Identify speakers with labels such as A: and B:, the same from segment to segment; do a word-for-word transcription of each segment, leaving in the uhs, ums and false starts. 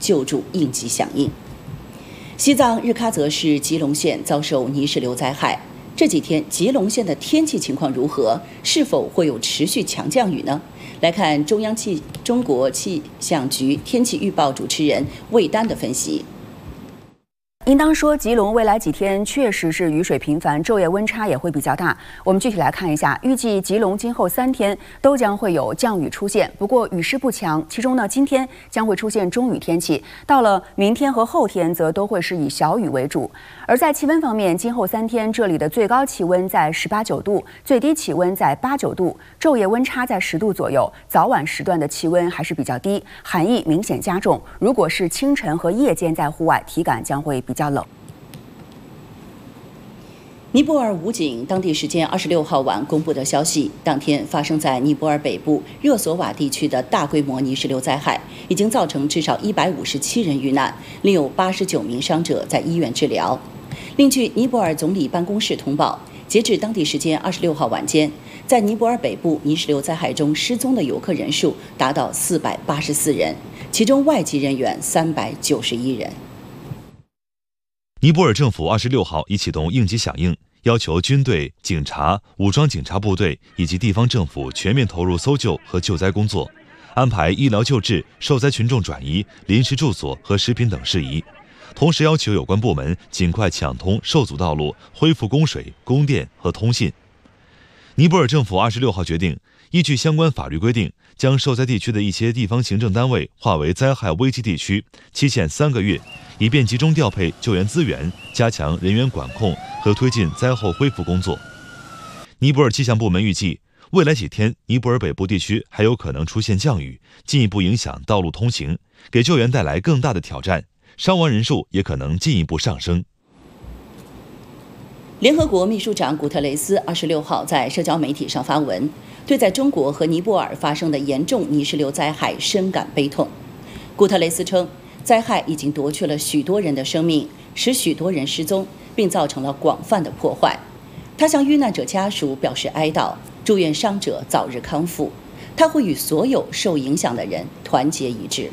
A: 救助应急响应。西藏日喀则市吉隆县遭受泥石流灾害，这几天吉隆县的天气情况如何？是否会有持续强降雨呢？来看中央气中国气象局天气预报主持人魏丹的分析。
B: 应当说，吉隆未来几天确实是雨水频繁，昼夜温差也会比较大。我们具体来看一下，预计吉隆今后三天都将会有降雨出现，不过雨势不强。其中呢，今天将会出现中雨天气，到了明天和后天则都会是以小雨为主。而在气温方面，今后三天这里的最高气温在十八九度，最低气温在八九度，昼夜温差在十度左右。早晚时段的气温还是比较低，寒意明显加重。如果是清晨和夜间在户外，体感将会比较冷。
A: 尼泊尔武警当地时间二十六号晚公布的消息，当天发生在尼泊尔北部热索瓦地区的大规模泥石流灾害，已经造成至少一百五十七人遇难，另有八十九名伤者在医院治疗。另据尼泊尔总理办公室通报，截至当地时间二十六号晚间，在尼泊尔北部泥石流灾害中失踪的游客人数达到四百八十四人，其中外籍人员三百九十一人。
C: 尼泊尔政府二十六号已启动应急响应，要求军队、警察、武装警察部队以及地方政府全面投入搜救和救灾工作，安排医疗救治、受灾群众转移、临时住所和食品等事宜。同时要求有关部门尽快抢通受阻道路，恢复供水、供电和通信。尼泊尔政府二十六号决定，依据相关法律规定，将受灾地区的一些地方行政单位划为灾害危机地区，期限三个月，以便集中调配救援资源，加强人员管控和推进灾后恢复工作。尼泊尔气象部门预计，未来几天尼泊尔北部地区还有可能出现降雨，进一步影响道路通行，给救援带来更大的挑战，伤亡人数也可能进一步上升。
A: 联合国秘书长古特雷斯二十六号在社交媒体上发文，对在中国和尼泊尔发生的严重泥石流灾害深感悲痛。古特雷斯称，灾害已经夺去了许多人的生命，使许多人失踪，并造成了广泛的破坏。他向遇难者家属表示哀悼，祝愿伤者早日康复。他会与所有受影响的人团结一致。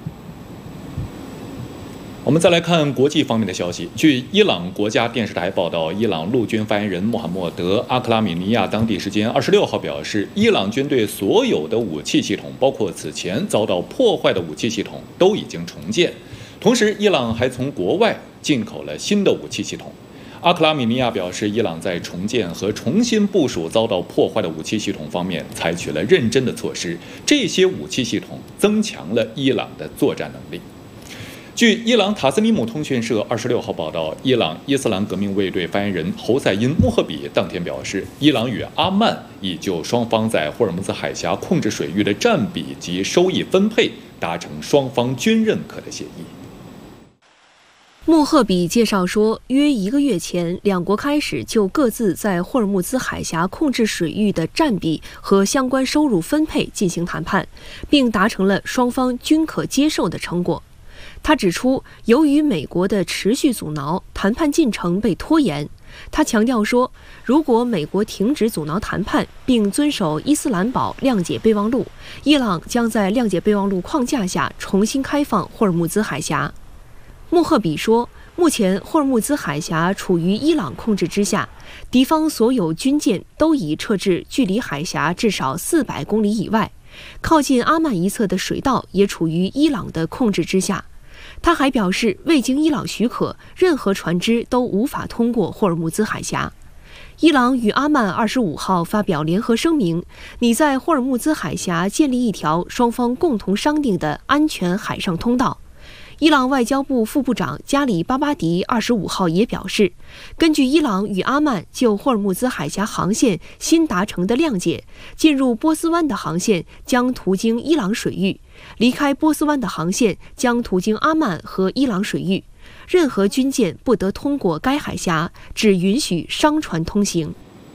D: 我们再来看国际方面的消息。据伊朗国家电视台报道，伊朗陆军发言人穆罕默德·阿克拉米尼亚当地时间二十六号表示，伊朗军队所有的武器系统，包括此前遭到破坏的武器系统，都已经重建。同时，伊朗还从国外进口了新的武器系统。阿克拉米尼亚表示，伊朗在重建和重新部署遭到破坏的武器系统方面采取了认真的措施，这些武器系统增强了伊朗的作战能力。据伊朗塔斯尼姆通讯社二十六号报道，伊朗伊斯兰革命卫队发言人侯赛因·穆赫比当天表示，伊朗与阿曼已就双方在霍尔木兹海峡控制水域的占比及收益分配达成双方均认可的协议。
E: 穆赫比介绍说，约一个月前，两国开始就各自在霍尔木兹海峡控制水域的占比和相关收入分配进行谈判，并达成了双方均可接受的成果。他指出，由于美国的持续阻挠，谈判进程被拖延。他强调说，如果美国停止阻挠谈判，并遵守伊斯兰堡谅解备忘录，伊朗将在谅解备忘录框架下重新开放霍尔木兹海峡。穆赫比说，目前霍尔木兹海峡处于伊朗控制之下，敌方所有军舰都已撤至距离海峡至少四百公里以外，靠近阿曼一侧的水道也处于伊朗的控制之下。他还表示，未经伊朗许可，任何船只都无法通过霍尔木兹海峡。伊朗与阿曼二十五号发表联合声明，拟在霍尔木兹海峡建立一条双方共同商定的安全海上通道。伊朗外交部副部长加里巴巴迪二十五号也表示，根据伊朗与阿曼就霍尔木兹海峡航线新达成的谅解，进入波斯湾的航线将途经伊朗水域，离开波斯湾的航线将途经阿曼和伊朗水域，任何军舰不得通过该海峡，只允许商船通行。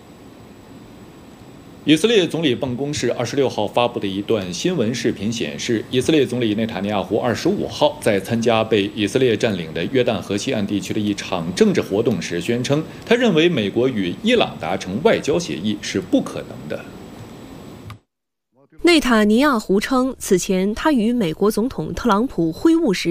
D: 以色列总理办公室二十六号发布的一段新闻视频显示，以色列总理内塔尼亚胡二十五号在参加被以色列占领的约旦河西岸地区的一场政治活动时宣称，他认为美国与伊朗达成外交协议是不可能的。
E: 内塔尼亚胡称，此前他与美国总统特朗普会晤时